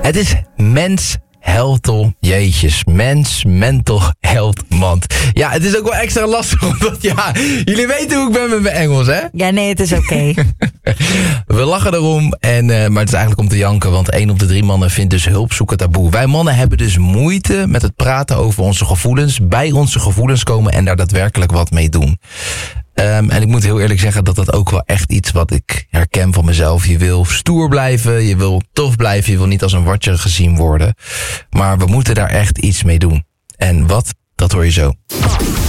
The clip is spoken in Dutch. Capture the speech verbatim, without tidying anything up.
Het is mens Heltel, jeetjes, mens, mental health month. Ja, het is ook wel extra lastig, omdat ja, jullie weten hoe ik ben met mijn Engels, hè? Ja, nee, het is oké. Okay. We lachen erom, en, uh, maar het is eigenlijk om te janken, want één op de drie mannen vindt dus hulp zoeken taboe. Wij mannen hebben dus moeite met het praten over onze gevoelens, bij onze gevoelens komen en daar daadwerkelijk wat mee doen. Um, en ik moet heel eerlijk zeggen dat dat ook wel echt iets wat ik herken van mezelf. Je wil stoer blijven, je wil tof blijven, je wil niet als een watje gezien worden. Maar we moeten daar echt iets mee doen. En wat, dat hoor je zo.